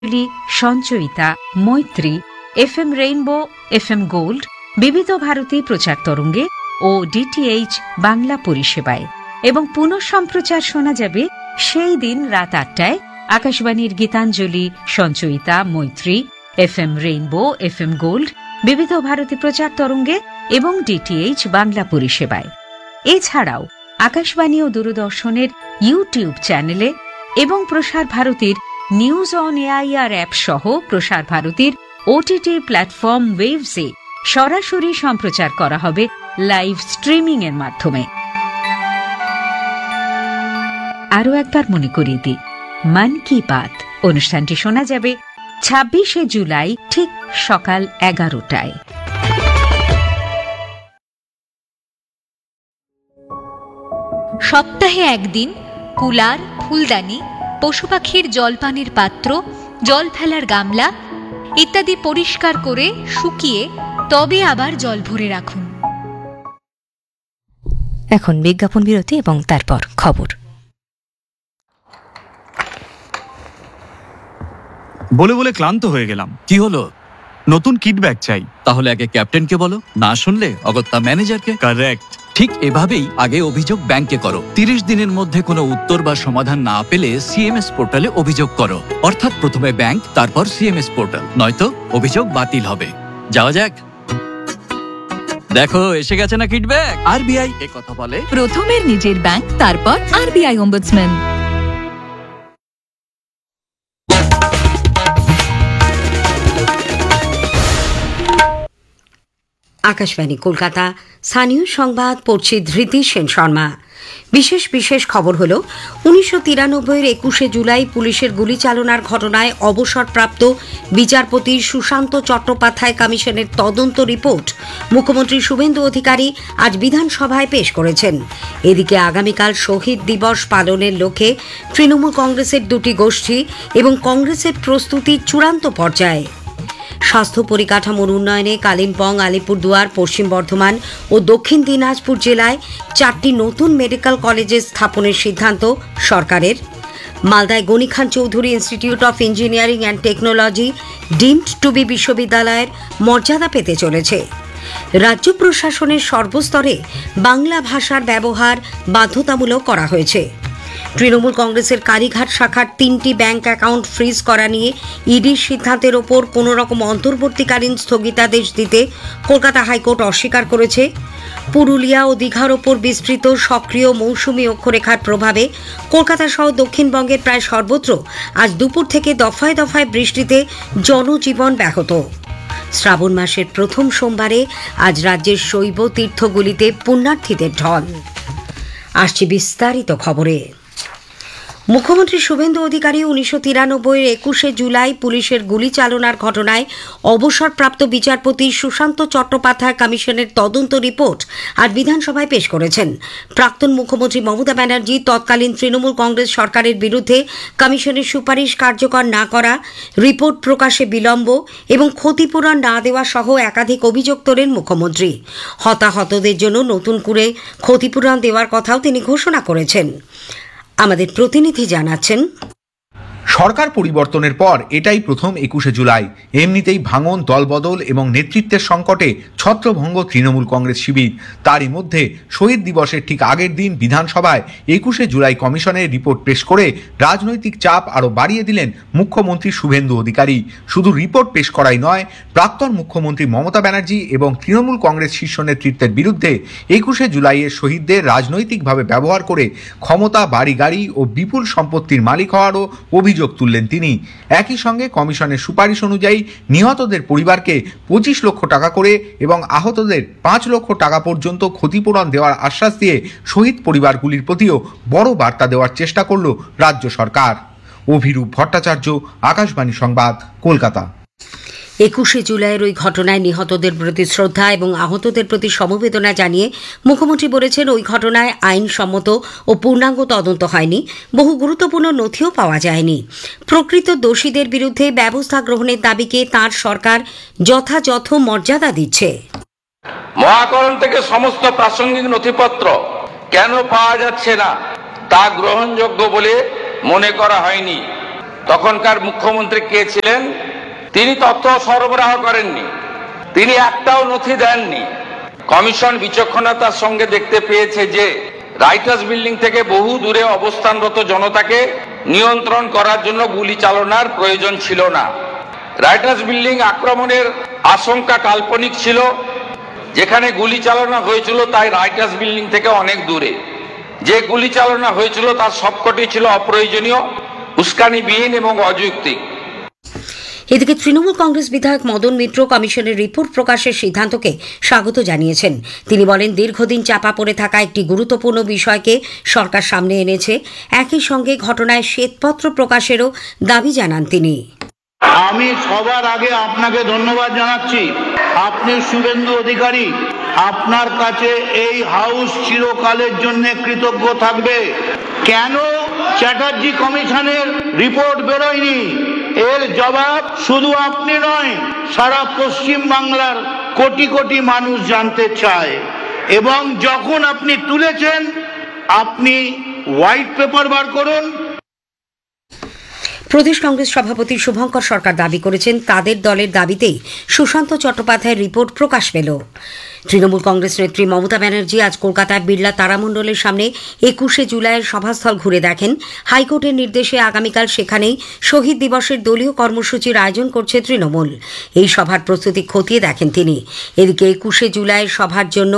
সঞ্চয়িতা, মৈত্রী, FM rainbow, FM gold, বিবিধ ভারতী প্রচার তরঙ্গে ও DTH বাংলা পরিষেবায়। এবং পুনঃ সম্প্রচার শোনা যাবে সেই দিন রাত 8টায় আকাশবাণীর গীতাঞ্জলি, সঞ্চয়িতা, মৈত্রী, FM রেইনবো, FM গোল্ড, বিবিধ ভারতী প্রচার তরঙ্গে এবং DTH বাংলা পরিষেবায়। এছাড়াও আকাশবাণী ও দূরদর্শনের ইউটিউব চ্যানেলে এবং প্রসার ভারতীর নিউজ অন এআইআর অ্যাপ সহ প্রসার ভারতীর OTT প্ল্যাটফর্ম ওয়েভসে সরাসরি সম্প্রচার করা হবে লাইভ স্ট্রিমিং এর মাধ্যমে। আরও একবার মনে করিয়ে দিই, মন কি বাত অনুষ্ঠানটি শোনা যাবে 26শে জুলাই ঠিক সকাল 11টায়। সপ্তাহে একদিন কুলার, ফুলদানি, পশু পাখির জলপানের পাত্র, জল ফেলার গামলা ইত্যাদি পরিষ্কার করে শুকিয়ে তবে আবার জল ভরে রাখুন। এখন বিজ্ঞাপন বিরতি এবং তারপর খবর। বলে বলে ক্লান্ত হয়ে গেলাম। কি হলো? নতুন কিট ব্যাগ চাই। তাহলে আগে ক্যাপ্টেনকে বলো, না শুনলে অগত্যা ম্যানেজারকে। কারেক্ট। ঠিক এভাবেই আগে অভিযোগ ব্যাংকে করো। 30 দিনের মধ্যে কোনো উত্তর বা সমাধান না পেলে CMS পোর্টালে অভিযোগ করো। অর্থাৎ প্রথমে ব্যাংক, তারপর CMS পোর্টাল, নয়তো অভিযোগ বাতিল হবে। যাওয়া যাক। দেখো এসে গেছে না কিট ব্যাগ। RBI এ কথা বলে, প্রথমের নিজের ব্যাংক, তারপর RBI অম্বুডসম্যান। আকাশবাণী কলকাতা, স্থানীয় সংবাদ পড়ছি ধৃতি সেন শর্মা। বিশেষ খবর হল 1993-এর 21শে জুলাই পুলিশের গুলি চালনার ঘটনায় অবসরপ্রাপ্ত বিচারপতি সুশান্ত চট্টোপাধ্যায় কমিশনের তদন্ত রিপোর্ট মুখ্যমন্ত্রী শুভেন্দু অধিকারী আজ বিধানসভায় পেশ করেছেন। এদিকে আগামীকাল শহীদ দিবস পালনের লক্ষ্যে তৃণমূল কংগ্রেসের দুটি গোষ্ঠী এবং কংগ্রেসের প্রস্তুতি চূড়ান্ত পর্যায়ে। স্বাস্থ্য পরিকাঠামোর উন্নয়নে কালিম্পং, আলিপুরদুয়ার, পশ্চিম বর্ধমান ও দক্ষিণ দিনাজপুর জেলায় 4টি নতুন মেডিকেল কলেজের স্থাপনের সিদ্ধান্ত সরকারের। মালদায় Gani Khan Chowdhury institute of engineering and technology deemed two B বিশ্ববিদ্যালয়ের মর্যাদা পেতে চলেছে। রাজ্য প্রশাসনের সর্বস্তরে বাংলা ভাষার ব্যবহার বাধ্যতামূলক করা হয়েছে। তৃণমূল কংগ্রেসের কালীঘাট শাখার 3টি ব্যাংক অ্যাকাউন্ট ফ্রিজ করা নিয়ে ইডির সিদ্ধান্তের ওপর কোনো রকম অন্তর্বর্তীকালীন স্থগিতাদেশ দিতে কলকাতা হাইকোর্ট অস্বীকার করেছে। পুরুলিয়া ও দীঘার ওপর বিস্তৃত সক্রিয় মৌসুমী অক্ষরেখার প্রভাবে কলকাতা সহ দক্ষিণবঙ্গের প্রায় সর্বত্র আজ দুপুর থেকে দফায় দফায় বৃষ্টিতে জনজীবন ব্যাহত। শ্রাবণ মাসের প্রথম সোমবারে আজ রাজ্যের শৈব তীর্থগুলিতে পুণ্যার্থীদের ঢল। আসছে বিস্তারিত খবরে। মুখ্যমন্ত্রী শুভেন্দু অধিকারী 1993-এর 21শে জুলাই পুলিশের গুলি চালনার ঘটনায় অবসরপ্রাপ্ত বিচারপতি সুশান্ত চট্টোপাধ্যায় কমিশনের তদন্ত রিপোর্ট আজ বিধানসভায় পেশ করেছেন। প্রাক্তন মুখ্যমন্ত্রী মমতা ব্যানার্জি তৎকালীন তৃণমূল কংগ্রেস সরকারের বিরুদ্ধে কমিশনের সুপারিশ কার্যকর না করা, রিপোর্ট প্রকাশে বিলম্ব এবং ক্ষতিপূরণ না দেওয়া সহ একাধিক অভিযোগ তোলেন মুখ্যমন্ত্রী। হতাহতদের জন্য নতুন করে ক্ষতিপূরণ দেওয়ার কথাও তিনি ঘোষণা করেছেন। আমাদের প্রতিনিধি জানাচ্ছেন, সরকার পরিবর্তনের পর এটাই প্রথম 21শে জুলাই। এমনিতেই ভাঙন, দলবদল এবং নেতৃত্বের সংকটে ছত্রভঙ্গ তৃণমূল কংগ্রেস শিবির। তারই মধ্যে শহীদ দিবসের ঠিক আগের দিন বিধানসভায় 21শে জুলাই কমিশনের রিপোর্ট পেশ করে রাজনৈতিক চাপ আরও বাড়িয়ে দিলেন মুখ্যমন্ত্রী শুভেন্দু অধিকারী। শুধু রিপোর্ট পেশ করাই নয়, প্রাক্তন মুখ্যমন্ত্রী মমতা ব্যানার্জি এবং তৃণমূল কংগ্রেস শীর্ষ নেতৃত্বের বিরুদ্ধে 21শে জুলাইয়ের শহীদদের রাজনৈতিকভাবে ব্যবহার করে ক্ষমতা, বাড়ি গাড়ি ও বিপুল সম্পত্তির মালিক হওয়ারও অভিযোগ তুললেন তিনি। একই সঙ্গে কমিশনের সুপারিশ অনুযায়ী নিহতদের পরিবারকে 25 লক্ষ টাকা করে এবং আহতদের 5 লক্ষ টাকা পর্যন্ত ক্ষতিপূরণ দেওয়ার আশ্বাস দিয়ে শহীদ পরিবারগুলির প্রতিও বড় বার্তা দেওয়ার চেষ্টা করল রাজ্য সরকার। অভিরূপ ভট্টাচার্য, আকাশবাণী সংবাদ, কলকাতা। 21শে জুলাইয়ের ওই ঘটনায় নিহতদের প্রতি শ্রদ্ধা এবং আহতদের প্রতি সমবেদনা জানিয়ে মুখ্যমন্ত্রী বলেছেন, ওই ঘটনায় আইনসম্মত ও পূর্ণাঙ্গ তদন্ত হয়নি, বহু গুরুত্বপূর্ণ নথিও পাওয়া যায়নি। প্রকৃত দোষীদের বিরুদ্ধে ব্যবস্থা গ্রহণের দাবিকে তাঁর সরকার যথাযথ মর্যাদা দিচ্ছে। মহাকরণ থেকে সমস্ত প্রাসঙ্গিক নথিপত্র কেন পাওয়া যাচ্ছে না তা গ্রহণযোগ্য বলে মনে করা হয়নি। তখনকার মুখ্যমন্ত্রী কে ছিলেন, তিনি তথ্য সরবরাহ করেননি, তিনি একটাও নথি দেননি। কমিশন বিচক্ষণতার সঙ্গে দেখতে পেয়েছে যে রাইটার্স বিল্ডিং থেকে বহু দূরে অবস্থানরত জনতাকে নিয়ন্ত্রণ করার জন্য গুলি চালনার প্রয়োজন ছিল না। রাইটার্স বিল্ডিং আক্রমণের আশঙ্কা কাল্পনিক ছিল, যেখানে গুলি চালনা হয়েছিল তাই রাইটার্স বিল্ডিং থেকে অনেক দূরে। যে গুলি চালনা হয়েছিল তার সবকটি ছিল অপ্রয়োজনীয়, উস্কানিবিহীন এবং অযৌক্তিক। এদিকে তৃণমূল কংগ্রেস বিধায়ক মদন মিত্র কমিশনের রিপোর্ট প্রকাশের সিদ্ধান্তকে স্বাগত জানিয়েছেন। তিনি বলেন, দীর্ঘদিন চাপা পড়ে থাকা একটি গুরুত্বপূর্ণ বিষয়কে সরকার সামনে এনেছে। একই সঙ্গে ঘটনায় শ্বেতপত্র প্রকাশেরও দাবি জানান তিনি। আমি সবার আগে আপনাকে ধন্যবাদ জানাচ্ছি। আপনি শুভেন্দু অধিকারী, আপনার কাছে এই হাউস চিরকালের জন্য কৃতজ্ঞ থাকবে। কেন চ্যাটার্জি কমিশনের রিপোর্ট বেরোয়নি, এর জবাব শুধু আপনি নয়, সারা পশ্চিম বাংলার কোটি কোটি মানুষ জানতে চায়। এবং যখন আপনি তুলেছেন, আপনি হোয়াইট পেপার বার করুন। প্রদেশ কংগ্রেস সভাপতি শুভঙ্কর সরকার দাবি করেছেন, তাদের দলের দাবিতেই সুশান্ত চট্টোপাধ্যায়ের রিপোর্ট প্রকাশ পেল। তৃণমূল কংগ্রেস নেত্রী মমতা ব্যানার্জি আজ কলকাতায় বিড়লা তারামণ্ডলের সামনে 21শে জুলাইয়ের সভাস্থল ঘুরে দেখেন। হাইকোর্টের নির্দেশে আগামীকাল সেখানেই শহীদ দিবসের দলীয় কর্মসূচির আয়োজন করছে তৃণমূল। এই সভার প্রস্তুতি খতিয়ে দেখেন তিনি। এদিকে 21শে জুলাইয়ের সভার জন্য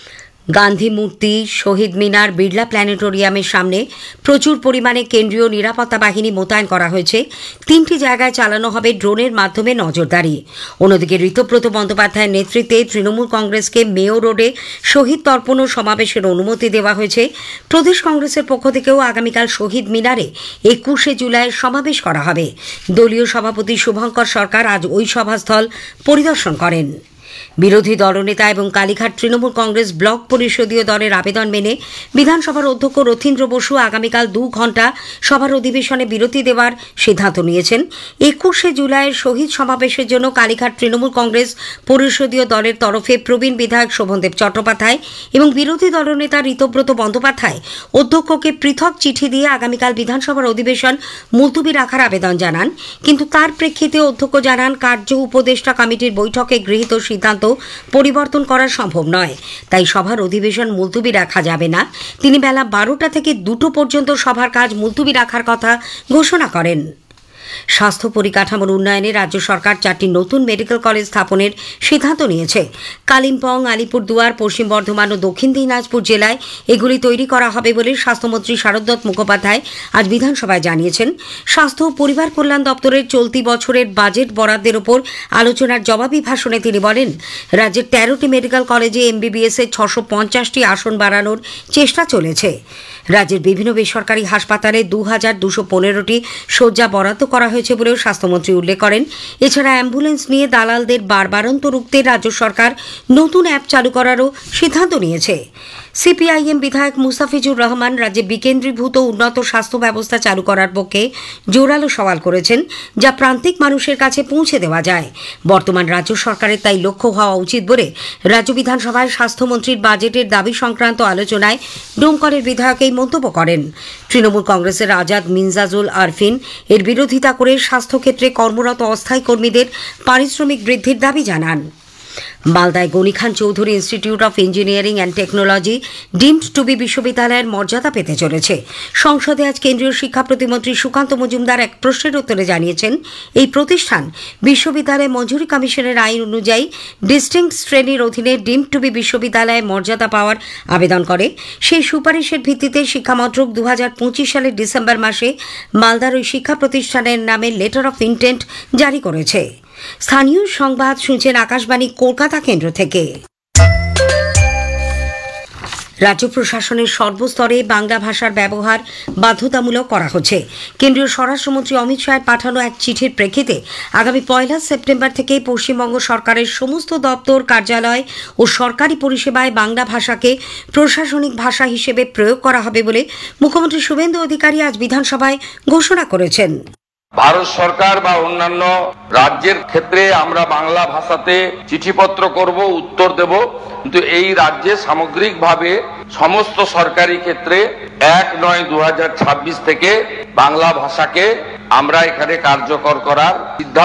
গান্ধী মূর্তি, শহীদ মিনার, বিড়লা প্ল্যানেটোরিয়ামের সামনে প্রচুর পরিমাণে কেন্দ্রীয় নিরাপত্তা বাহিনী মোতায়েন করা হয়েছে। 3টি জায়গায় চালানো হবে ড্রোনের মাধ্যমে নজরদারি। অন্যদিকে ঋতব্রত বন্দ্যোপাধ্যায়ের নেতৃত্বে তৃণমূল কংগ্রেসকে মেয়ো রোডে শহীদ তর্পণ ও সমাবেশের অনুমতি দেওয়া হয়েছে। প্রদেশ কংগ্রেসের পক্ষ থেকেও আগামীকাল শহীদ মিনারে 21শে জুলাইয়ের সমাবেশ করা হবে। দলীয় সভাপতি শুভঙ্কর সরকার আজ ওই সভাস্থল পরিদর্শন করেন। বিরোধী দলনেতা এবং কালীঘাট তৃণমূল কংগ্রেস ব্লক পরিষদীয় দলের আবেদন মেনে বিধানসভার অধ্যক্ষ রথীন্দ্র বসু আগামীকাল 2 ঘণ্টা সভার অধিবেশনে বিরতি দেওয়ার সিদ্ধান্ত নিয়েছেন। 21শে জুলাইয়ের শহীদ সমাবেশের জন্য কালীঘাট তৃণমূল কংগ্রেস পরিষদীয় দলের তরফে প্রবীণ বিধায়ক শোভনদেব চট্টোপাধ্যায় এবং বিরোধী দলনেতা ঋতব্রত বন্দ্যোপাধ্যায় অধ্যক্ষকে পৃথক চিঠি দিয়ে আগামীকাল বিধানসভার অধিবেশন মুলতুবি রাখার আবেদন জানান। কিন্তু তার প্রেক্ষিতে অধ্যক্ষ জানান, কার্য উপদেষ্টা কমিটির বৈঠকে গৃহীত সিদ্ধান্ত পরিবর্তন করা সম্ভব নয়, তাই সভার অধিবেশন মুলতুবি রাখা যাবে না। তিনি বেলা 12টা থেকে 2টো পর্যন্ত সভার কাজ মুলতুবি রাখার কথা ঘোষণা করেন। স্বাস্থ্য পরিকাঠামোর উন্নয়নে রাজ্য সরকার 4টি নতুন মেডিকেল কলেজ স্থাপনের সিদ্ধান্ত নিয়েছে। কালিম্পং, আলিপুরদুয়ার, পশ্চিম বর্ধমান ও দক্ষিণ দিনাজপুর জেলায় এগুলি তৈরি করা হবে বলে স্বাস্থ্যমন্ত্রী শারদত্ত মুখোপাধ্যায় আজ বিধানসভায় জানিয়েছেন। স্বাস্থ্য ও পরিবার কল্যাণ দপ্তরের চলতি বছরের বাজেট বরাদ্দের ওপর আলোচনার জবাবি ভাষণে তিনি বলেন, রাজ্যের 13টি মেডিকেল কলেজে MBBS এর 650টি আসন বাড়ানোর চেষ্টা চলেছে। রাজ্যের বিভিন্ন বেসরকারি হাসপাতালে 2215টি শয্যা বরাদ্দ করা হয়েছে বলেও স্বাস্থ্যমন্ত্রী উল্লেখ করেন। এছাড়া অ্যাম্বুলেন্স নিয়ে দালালদের বাড়বাড়ন্ত রুখতে রাজ্য সরকার নতুন অ্যাপ চালু করারও সিদ্ধান্ত নিয়েছে। সিপিআইএম বিধায়ক মুস্তাফিজুর রহমান রাজ্যে বিকেন্দ্রীভূত উন্নত স্বাস্থ্য ব্যবস্থা চালু করার পক্ষে জোরালো সওয়াল করেছেন, যা প্রান্তিক মানুষের কাছে পৌঁছে দেওয়া যায়। বর্তমান রাজ্য সরকারের তাই লক্ষ্য হওয়া উচিত বলে রাজ্য বিধানসভায় স্বাস্থ্যমন্ত্রীর বাজেটের দাবি সংক্রান্ত আলোচনায় ডোমকলের বিধায়ক এই মন্তব্য করেন। তৃণমূল কংগ্রেসের আজাদ মিনজাজুল আরফিন এর বিরোধিতা করে স্বাস্থ্যক্ষেত্রে কর্মরত অস্থায়ী কর্মীদের পারিশ্রমিক বৃদ্ধির দাবি জানান। মালদায় Gani Khan Chowdhury institute of engineering and technology deemed two B বিশ্ববিদ্যালয়ের মর্যাদা পেতে চলেছে। সংসদে আজ কেন্দ্রীয় শিক্ষা প্রতিমন্ত্রী সুকান্ত মজুমদার এক প্রশ্নের উত্তরে জানিয়েছেন, এই প্রতিষ্ঠান বিশ্ববিদ্যালয় মঞ্জুরি কমিশনের আইন অনুযায়ী ডিস্টিংক্ট শ্রেণীর অধীনে ডিমড টু বি বিশ্ববিদ্যালয়ে মর্যাদা পাওয়ার আবেদন করে। সেই সুপারিশের ভিত্তিতে শিক্ষামন্ত্রক 2025 সালের ডিসেম্বর মাসে মালদার ওই শিক্ষা প্রতিষ্ঠানের নামে লেটার অফ ইন্টেন্ট জারি করেছে। স্থানীয় সংবাদ শুনছেন আকাশবাণী কলকাতা কেন্দ্র থেকে। রাজ্য প্রশাসনের সর্বস্তরে বাংলা ভাষার ব্যবহার বাধ্যতামূলক করা হচ্ছে। কেন্দ্রীয় স্বরাষ্ট্রমন্ত্রী অমিত শাহের পাঠানো এক চিঠির প্রেক্ষিতে আগামী 1 সেপ্টেম্বর থেকে পশ্চিমবঙ্গ সরকারের সমস্ত দপ্তর, কার্যালয় ও সরকারি পরিষেবায় বাংলা ভাষাকে প্রশাসনিক ভাষা হিসেবে প্রয়োগ করা হবে বলে মুখ্যমন্ত্রী শুভেন্দু অধিকারী আজ বিধানসভায় ঘোষণা করেছেন। ভারত সরকার বা অন্যান্য রাজ্যের ক্ষেত্রে আমরা বাংলা ভাষাতে চিঠিপত্র করব, উত্তর দেব, কিন্তু এই রাজ্যে সামগ্রিকভাবে সমস্ত সরকারি ক্ষেত্রে 1/9/2026 থেকে বাংলা ভাষাকে আমরা এখানে কার্যকর করার সিদ্ধান্ত